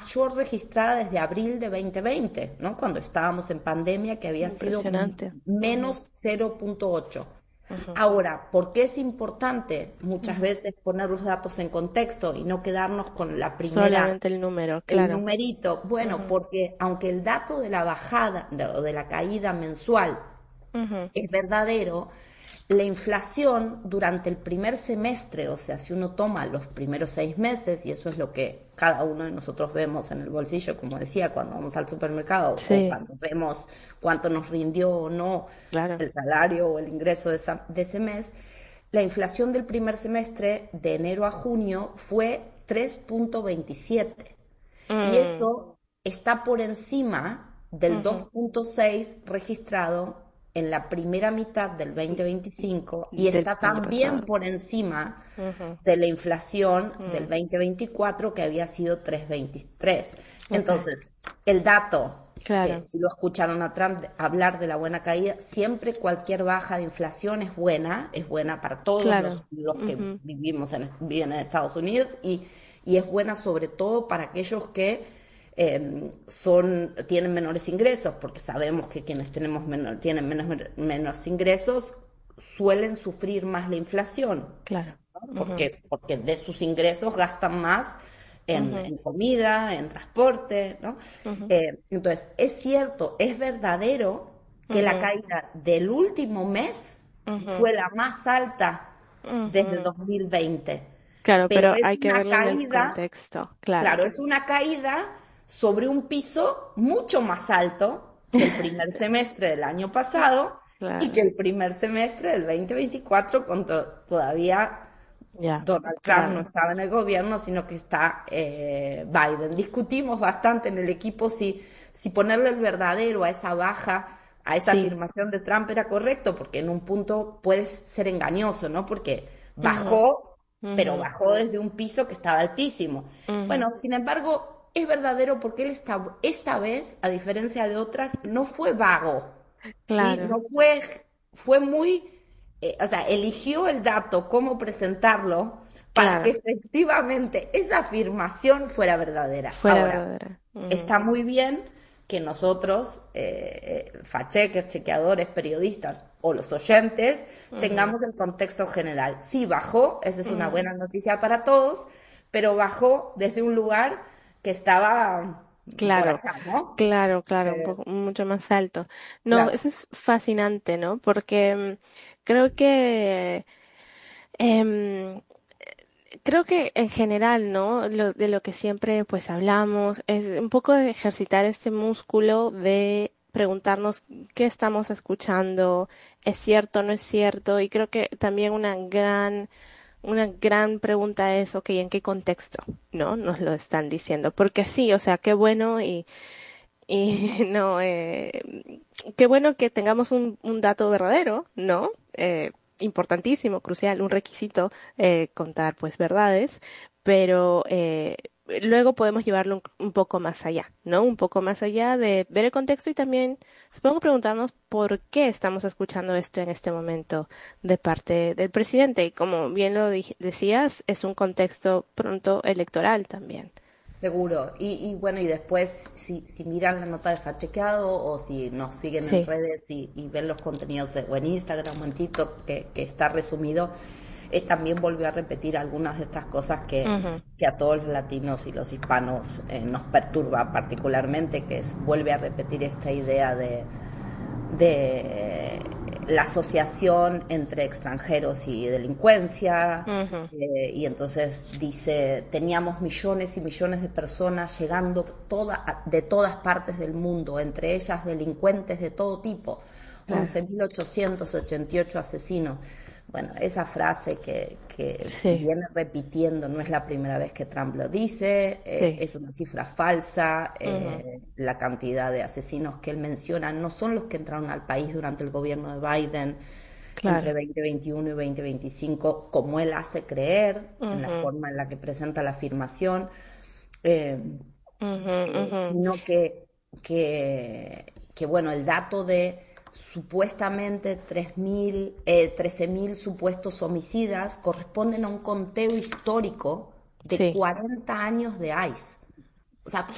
mayor registrada desde abril de 2020, ¿no? Cuando estábamos en pandemia, que había sido Impresionante. Ujú, menos 0,8. ujú. Ahora, ¿por qué es importante muchas veces poner los datos en contexto y no quedarnos con la primera, Solamente el número, el claro. numerito? Bueno, Ujú, porque aunque el dato de la bajada o de la caída mensual ujú. es verdadero, la inflación durante el primer semestre, o sea, si uno toma los primeros 6 meses, y eso es lo que cada uno de nosotros vemos en el bolsillo, como decía, cuando vamos al supermercado o Sí, cuando vemos cuánto nos rindió o no claro. el salario o el ingreso de ese mes, la inflación del primer semestre de enero a junio fue 3,27 y Mm, eso está por encima del ujú. 2,6 registrado en la primera mitad del 2025 y Del está año también pasado. por encima Ujú, de la inflación del mm, 2024 que había sido 3,23. ok, Entonces, el dato, claro, si lo escucharon a Trump hablar de la buena caída, siempre cualquier baja de inflación es buena para todos claro. los que Ujú, viven en Estados Unidos y es buena sobre todo para aquellos que tienen menores ingresos, porque sabemos que quienes tienen menos ingresos suelen sufrir más la inflación, claro. ¿no? Ujú, Porque de sus ingresos gastan más ujú, en comida, en transporte, ¿no? ujú, Entonces, es cierto, es verdadero que la ujú, caída del último mes ujú, fue la más alta desde ujú. 2020, Claro, pero pero es hay que una verlo en el caída. contexto, claro. Claro, es una caída sobre un piso mucho más alto que el primer semestre del año pasado y que Claro, el primer semestre del 2024, cuando todavía ya, Donald Trump no claro. estaba en el gobierno, sino que está Biden. Discutimos bastante en el equipo si ponerle el verdadero a esa baja, a esa Sí. afirmación de Trump era correcto, porque en un punto puede ser engañoso, ¿no? Porque Ujú, bajó, pero ujú, bajó desde un piso que estaba altísimo. ujú. Bueno, sin embargo, es verdadero porque él esta vez, a diferencia de otras, no fue vago, ¿sí? Claro, No fue muy, o sea, eligió el dato, cómo presentarlo, para que claro. efectivamente esa afirmación fuera verdadera. Fue la Ahora, verdadera. Ujú, está muy bien que nosotros, fact-checkers, chequeadores, periodistas o los oyentes, ujú, tengamos el contexto general. Sí, bajó, esa es una ujú. buena noticia para todos, pero bajó desde un lugar que estaba por Claro, acá, ¿no? claro, claro, un Eh, poco, mucho más alto. No, claro. eso es fascinante, ¿no? Porque creo que em, creo que en general, ¿no? De lo que siempre pues hablamos es un poco de ejercitar este músculo de preguntarnos qué estamos escuchando, es cierto, no es cierto, y creo que también una gran pregunta es, ok, ¿en qué contexto, no? Nos lo están diciendo, porque sí, o sea, qué bueno y no, qué bueno que tengamos un dato verdadero, ¿no? Importantísimo, crucial, un requisito, contar pues verdades, pero luego podemos llevarlo un poco más allá, ¿no? Un poco más allá de ver el contexto y también, supongo, preguntarnos por qué estamos escuchando esto en este momento de parte del presidente. Y como bien lo decías, es un contexto pronto electoral también. Seguro. Y bueno, y después, si miran la nota de fact-chequeado o si nos siguen en Sí. redes y ven los contenidos o en Instagram o en TikTok que está resumido, también volvió a repetir algunas de estas cosas Ujú, que a todos los latinos y los hispanos nos perturba particularmente, que es, vuelve a repetir esta idea de la asociación entre extranjeros y delincuencia. ujú. Y entonces dice, teníamos millones y millones de personas llegando de todas partes del mundo, entre ellas delincuentes de todo tipo, Claro. 11.888 asesinos. Bueno, esa frase que Sí. viene repitiendo, no es la primera vez que Trump lo dice, Sí. es una cifra falsa, Ujú, la cantidad de asesinos que él menciona no son los que entraron al país durante el gobierno de Biden entre claro. 2021 y 2025, como él hace creer, en la Ujú, forma en la que presenta la afirmación, eh, ujú, ujú. sino que, bueno, el dato de supuestamente 13.000 supuestos homicidas corresponden a un conteo histórico de Sí. 40 años de ICE. O sea,